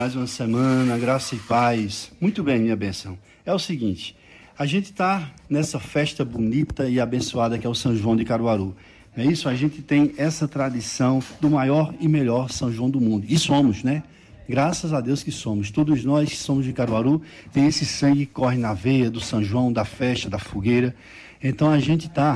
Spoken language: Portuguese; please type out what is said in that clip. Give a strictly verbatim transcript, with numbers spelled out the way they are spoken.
Mais uma semana, graça e paz. Muito bem, minha bênção. É o seguinte, a gente está nessa festa bonita e abençoada que é o São João de Caruaru. Não é isso? A gente tem essa tradição do maior e melhor São João do mundo. E somos, né? Graças a Deus que somos. Todos nós que somos de Caruaru, tem esse sangue que corre na veia do São João, da festa, da fogueira. Então a gente está